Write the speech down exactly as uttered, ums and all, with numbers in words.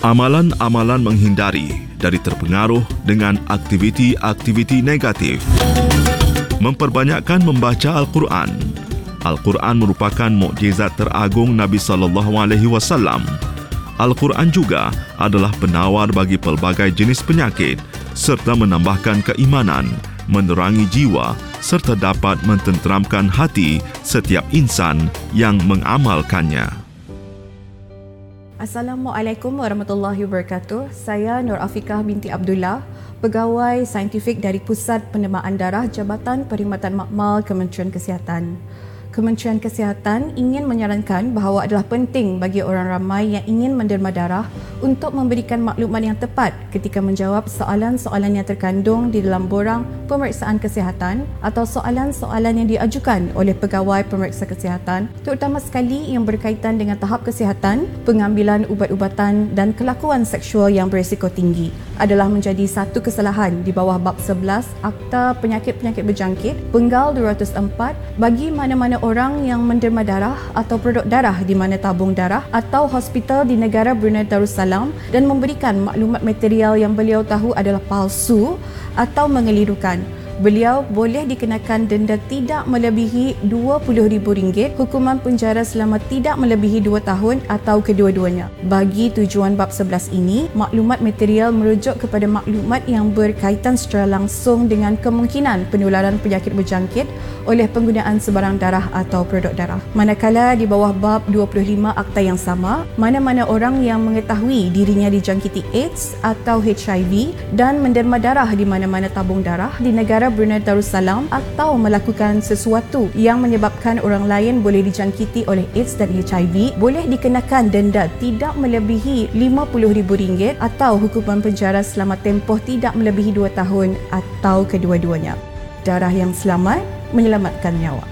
Amalan-amalan menghindari dari terpengaruh dengan aktiviti-aktiviti negatif. Memperbanyakkan membaca Al-Quran. Al-Quran merupakan mukjizat teragung Nabi sallallahu alaihi wasallam. Al-Quran juga adalah penawar bagi pelbagai jenis penyakit serta menambahkan keimanan, menerangi jiwa serta dapat mententeramkan hati setiap insan yang mengamalkannya. Assalamualaikum warahmatullahi wabarakatuh. Saya Nur Afiqah binti Abdullah, pegawai saintifik dari Pusat Pendemaan Darah Jabatan Perkhidmatan Makmal Kementerian Kesihatan. Kementerian Kesihatan ingin menyarankan bahawa adalah penting bagi orang ramai yang ingin menderma darah untuk memberikan maklumat yang tepat ketika menjawab soalan-soalan yang terkandung di dalam borang pemeriksaan kesihatan atau soalan-soalan yang diajukan oleh pegawai pemeriksa kesihatan, terutama sekali yang berkaitan dengan tahap kesihatan, pengambilan ubat-ubatan dan kelakuan seksual yang berisiko tinggi adalah menjadi satu kesalahan di bawah bab sebelas Akta Penyakit-Penyakit Berjangkit Penggal dua ratus empat bagi mana-mana orang yang menderma darah atau produk darah di mana tabung darah atau hospital di negara Brunei Darussalam dan memberikan maklumat material yang beliau tahu adalah palsu atau mengelirukan. Beliau boleh dikenakan denda tidak melebihi dua puluh ribu ringgit, hukuman penjara selama tidak melebihi dua tahun atau kedua-duanya. Bagi tujuan bab sebelas ini, maklumat material merujuk kepada maklumat yang berkaitan secara langsung dengan kemungkinan penularan penyakit berjangkit oleh penggunaan sebarang darah atau produk darah. Manakala di bawah bab dua puluh lima akta yang sama, mana-mana orang yang mengetahui dirinya dijangkiti AIDS atau H I V dan menderma darah di mana-mana tabung darah di negara Brunei Darussalam atau melakukan sesuatu yang menyebabkan orang lain boleh dijangkiti oleh AIDS dan H I V boleh dikenakan denda tidak melebihi lima puluh ribu ringgit atau hukuman penjara selama tempoh tidak melebihi dua tahun atau kedua-duanya. Darah yang selamat menyelamatkan nyawa.